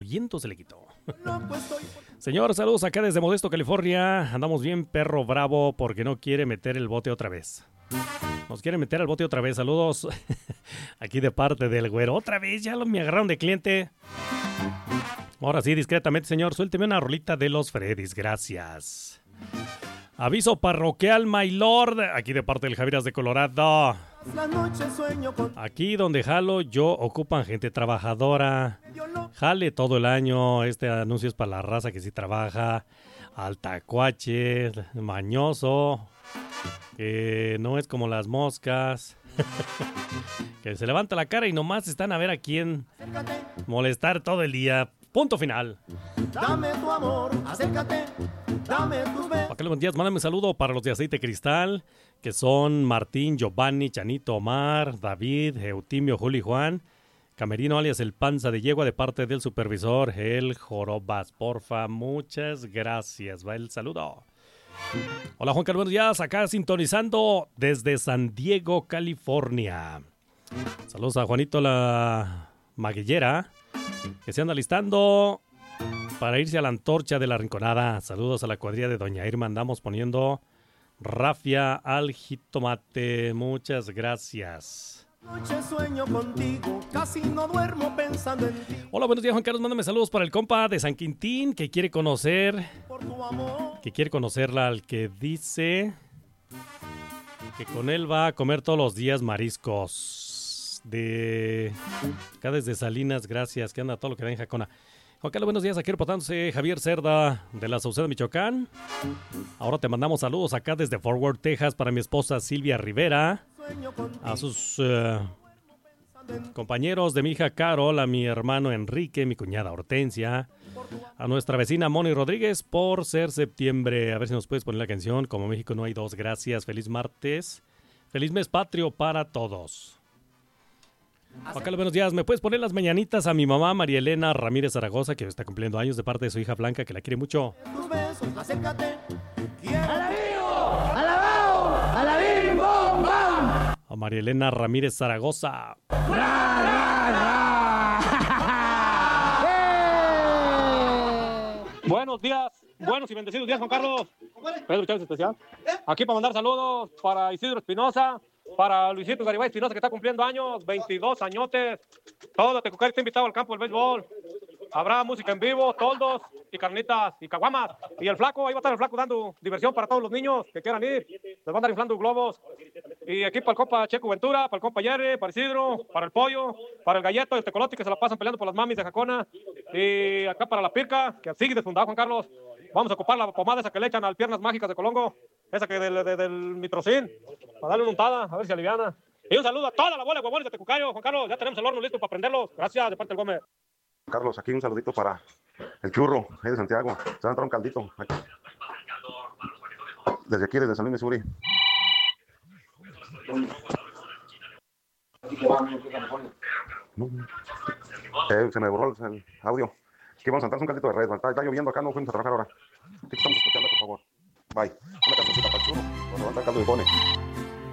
viento se le quitó. Señor, saludos acá desde Modesto, California. Andamos bien perro bravo porque no quiere meter el bote otra vez. Nos quiere meter al bote otra vez. Saludos aquí de parte del güero. Otra vez, ya me agarraron de cliente. Ahora sí, discretamente, señor, suélteme una rolita de los Freddys. Gracias. Aviso parroquial, my lord. Aquí de parte del Javieras de Colorado. Aquí donde jalo yo ocupan gente trabajadora. Jale todo el año. Este anuncio es para la raza que sí trabaja. Altacuache, mañoso. Que no es como las moscas. Que se levanta la cara y nomás están a ver a quién molestar todo el día. Punto final. Dame tu amor, acércate, dame tus besos. Buenos días, mándame un saludo para los de Aceite Cristal, que son Martín, Giovanni, Chanito, Omar, David, Eutimio, Juli, Juan, Camerino alias El Panza de Yegua de parte del supervisor, el Jorobas. Porfa, muchas gracias. Va el saludo. Hola Juan Carlos, buenos días, acá sintonizando desde San Diego, California. Saludos a Juanito la Maguillera, que se anda listando para irse a la antorcha de la Rinconada. Saludos a la cuadrilla de Doña Irma. Andamos poniendo rafia al jitomate. Muchas gracias. Noche sueño contigo, casi no duermo pensando en ti. Hola, buenos días Juan Carlos. Mándame saludos para el compa de San Quintín que quiere conocer. Por tu amor. Que quiere conocerla al que dice que con él va a comer todos los días mariscos. De acá desde Salinas, gracias. Que anda todo lo que da en Jacona. Juan Carlos, buenos días, aquí reportándose Javier Cerda de la Sauceda, Michoacán. Ahora te mandamos saludos acá desde Fort Worth, Texas, para mi esposa Silvia Rivera, a sus compañeros de mi hija Carol, a mi hermano Enrique, mi cuñada Hortensia, a nuestra vecina Moni Rodríguez por ser septiembre. A ver si nos puedes poner la canción Como México no hay dos. Gracias, feliz martes, feliz mes patrio para todos. Juan Carlos, buenos días. ¿Me puedes poner las mañanitas a mi mamá María Elena Ramírez Zaragoza, que está cumpliendo años, de parte de su hija Blanca, que la quiere mucho? Tus besos, acércate. ¡Alabim, bom, bam! A María Elena Ramírez Zaragoza. Buenos días, buenos y bendecidos días, Juan Carlos. Pedro Chávez especial. Aquí para mandar saludos para Isidro Espinosa, para Luisito Garibay Espinosa, que está cumpliendo años, 22 añotes. Todo Tecucari está invitado al campo del béisbol. Habrá música en vivo, toldos y carnitas y caguamas. Y el flaco, ahí va a estar el flaco dando diversión para todos los niños que quieran ir. Les van a andar inflando globos. Y aquí para el compa Checo Ventura, para el compa Jerry, para Isidro, para el Pollo, para el Galleto y el Tecolote, que se la pasan peleando por las mamis de Jacona. Y acá para la Pirca, que sigue desfundado, Juan Carlos. Vamos a ocupar la pomada esa que le echan al Piernas Mágicas de Colongo, esa que del Mitrocin, para darle una untada, a ver si aliviana. Y un saludo a toda la bola de huevones de Tecucayo. Juan Carlos, ya tenemos el horno listo para prenderlos. Gracias, de parte del Gómez. Carlos, aquí un saludito para el churro, ahí de Santiago. Se va a entrar un caldito. Aquí. Desde aquí, desde San Luis, Missouri. Se me borró el audio. Aquí vamos a entrar un caldito de red. Está lloviendo acá, no fuimos a trabajar ahora. Aquí estamos escuchando, por favor. Bye. Una cancioncita para el churro. Cuando va a entrar caldo de pone.